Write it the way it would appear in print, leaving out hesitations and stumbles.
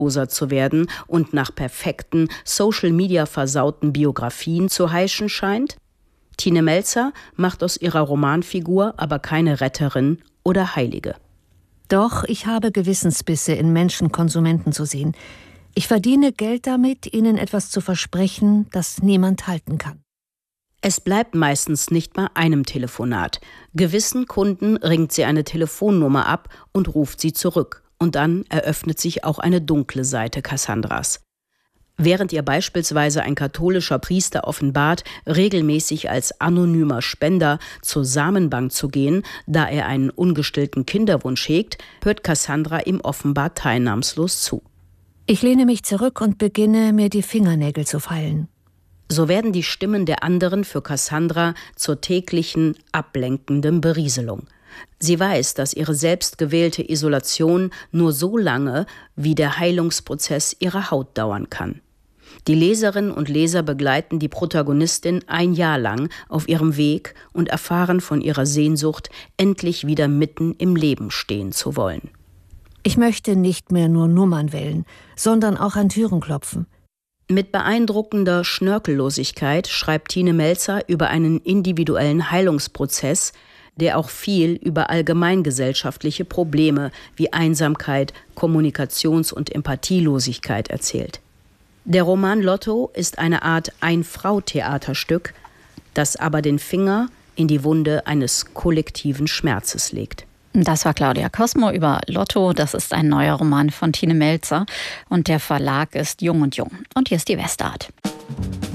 Prosa zu werden und nach perfekten, Social-Media-versauten Biografien zu heischen scheint? Tine Melzer macht aus ihrer Romanfigur aber keine Retterin oder Heilige. Doch, ich habe Gewissensbisse in Menschen Konsumenten zu sehen. Ich verdiene Geld damit, ihnen etwas zu versprechen, das niemand halten kann. Es bleibt meistens nicht bei einem Telefonat. Gewissen Kunden ringt sie eine Telefonnummer ab und ruft sie zurück. Und dann eröffnet sich auch eine dunkle Seite Cassandras. Während ihr beispielsweise ein katholischer Priester offenbart, regelmäßig als anonymer Spender zur Samenbank zu gehen, da er einen ungestillten Kinderwunsch hegt, hört Cassandra ihm offenbar teilnahmslos zu. Ich lehne mich zurück und beginne, mir die Fingernägel zu feilen. So werden die Stimmen der anderen für Cassandra zur täglichen, ablenkenden Berieselung. Sie weiß, dass ihre selbstgewählte Isolation nur so lange, wie der Heilungsprozess ihrer Haut dauern kann. Die Leserinnen und Leser begleiten die Protagonistin ein Jahr lang auf ihrem Weg und erfahren von ihrer Sehnsucht, endlich wieder mitten im Leben stehen zu wollen. Ich möchte nicht mehr nur Nummern wählen, sondern auch an Türen klopfen. Mit beeindruckender Schnörkellosigkeit schreibt Tine Melzer über einen individuellen Heilungsprozess, der auch viel über allgemeingesellschaftliche Probleme wie Einsamkeit, Kommunikations- und Empathielosigkeit erzählt. Der Roman Lotto ist eine Art Ein-Frau-Theaterstück, das aber den Finger in die Wunde eines kollektiven Schmerzes legt. Das war Claudia Cosmo über Lotto. Das ist ein neuer Roman von Tine Melzer und der Verlag ist Jung & Jung. Und hier ist die Westart.